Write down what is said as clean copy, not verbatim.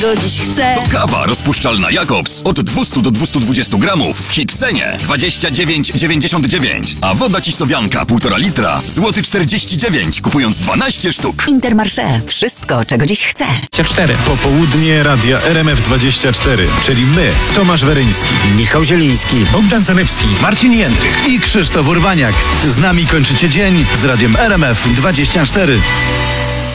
Go dziś chcę. To kawa rozpuszczalna Jakobs od 200 do 220 gramów w hit cenie 29,99. A woda Cisowianka 1,5 litra złoty 49, kupując 12 sztuk. Intermarché. Wszystko, czego dziś chcę. 4. Popołudnie radia RMF24, czyli my, Tomasz Weryński, Michał Zieliński, Bogdan Zalewski, Marcin Jędrych. i Krzysztof Urbaniak. Z nami kończycie dzień z radiem RMF24.